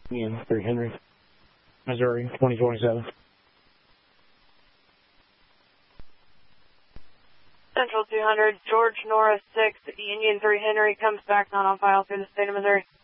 Union 3 Henry, Missouri 2027. Central 200, George Norris 6, Union 3 Henry comes back not on file through the state of Missouri.